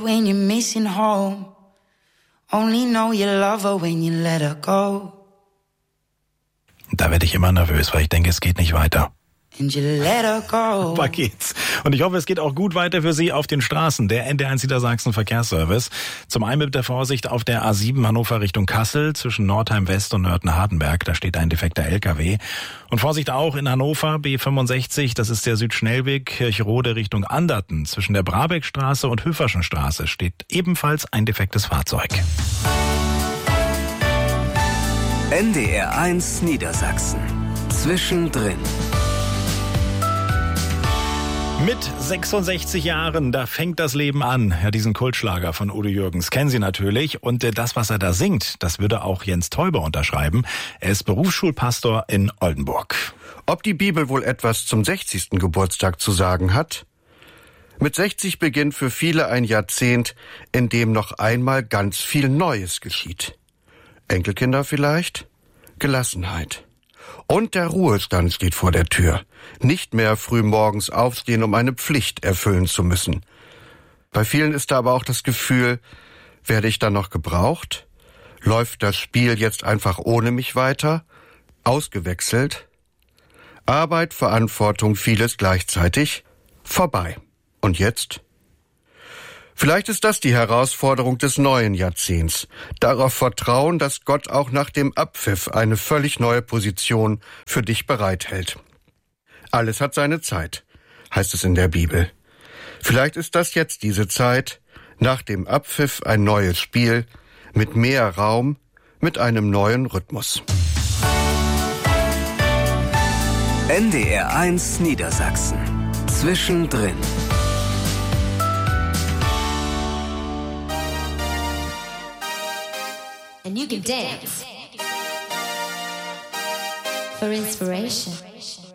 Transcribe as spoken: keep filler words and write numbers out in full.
When you're missing home, only know you love her when you let her go. Da werde ich immer nervös, weil ich denke, es geht nicht weiter. And you let her go. Aber geht's. Und ich hoffe, es geht auch gut weiter für Sie auf den Straßen. Der N D eins Niedersachsen Verkehrsservice. Zum einen mit der Vorsicht auf der A sieben Hannover Richtung Kassel zwischen Nordheim West und Nörten-Hardenberg. Da steht ein defekter L K W. Und Vorsicht auch in Hannover B fünfundsechzig. Das ist der Südschnellweg Kirchrode Richtung Anderten. Zwischen der Brabeckstraße und Höferschen Straße steht ebenfalls ein defektes Fahrzeug. N D R eins Niedersachsen. Zwischendrin. Mit sechsundsechzig Jahren, da fängt das Leben an. Ja, diesen Kultschlager von Udo Jürgens kennen Sie natürlich. Und äh, das, was er da singt, das würde auch Jens Teuber unterschreiben. Er ist Berufsschulpastor in Oldenburg. Ob die Bibel wohl etwas zum sechzigsten Geburtstag zu sagen hat? Mit sechzig beginnt für viele ein Jahrzehnt, in dem noch einmal ganz viel Neues geschieht. Enkelkinder vielleicht? Gelassenheit. Und der Ruhestand steht vor der Tür. Nicht mehr früh morgens aufstehen, um eine Pflicht erfüllen zu müssen. Bei vielen ist da aber auch das Gefühl, werde ich dann noch gebraucht? Läuft das Spiel jetzt einfach ohne mich weiter? Ausgewechselt? Arbeit, Verantwortung, vieles gleichzeitig? Vorbei. Und jetzt? Vielleicht ist das die Herausforderung des neuen Jahrzehnts. Darauf vertrauen, dass Gott auch nach dem Abpfiff eine völlig neue Position für dich bereithält. Alles hat seine Zeit, heißt es in der Bibel. Vielleicht ist das jetzt diese Zeit, nach dem Abpfiff ein neues Spiel, mit mehr Raum, mit einem neuen Rhythmus. N D R eins Niedersachsen. Zwischendrin. And you can dance for inspiration.